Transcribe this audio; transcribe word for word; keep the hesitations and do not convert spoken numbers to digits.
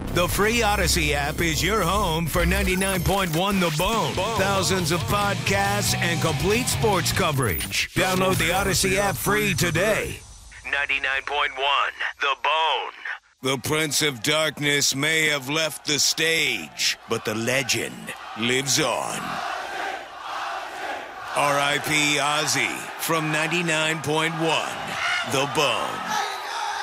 The free Odyssey app is your home for ninety-nine point one The Bone. Thousands of podcasts and complete sports coverage. Download the Odyssey app free today. ninety-nine point one The Bone. The Prince of Darkness may have left the stage, but the legend lives on. R I P Ozzy from ninety-nine point one The Bone.